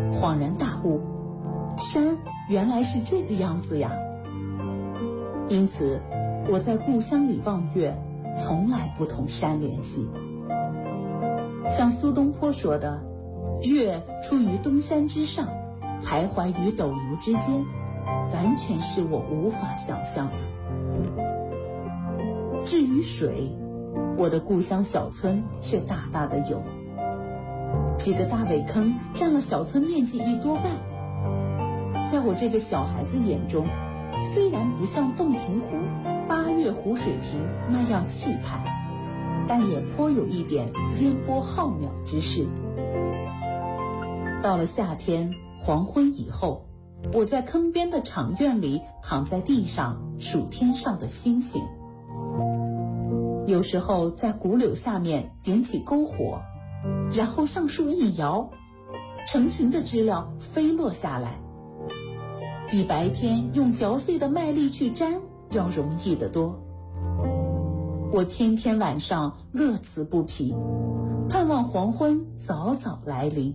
恍然大悟，山原来是这个样子呀。因此我在故乡里望月，从来不同山联系。像苏东坡说的，月出于东山之上，徘徊于斗牛之间，完全是我无法想象的。至于水，我的故乡小村却大大的有，几个大苇坑占了小村面积1多半。在我这个小孩子眼中，虽然不像洞庭湖、八月湖水平那样气派，但也颇有一点烟波浩渺之势。到了夏天黄昏以后，我在坑边的场院里躺在地上数天上的星星，有时候在古柳下面点起篝火，然后上树一摇，成群的知了飞落下来，比白天用嚼碎的麦粒去沾要容易得多。我天天晚上乐此不疲，盼望黄昏早早来临。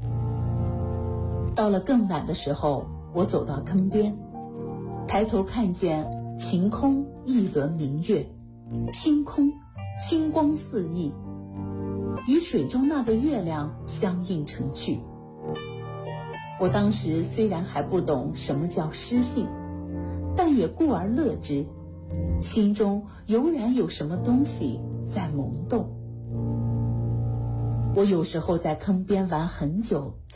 到了更晚的时候，我走到坑边，抬头看见晴空一轮明月，清空，清光四溢，与水中那个月亮相映成趣。我当时虽然还不懂什么叫诗性，但也故而乐之，心中油然有什么东西在萌动。我有时候在坑边玩很久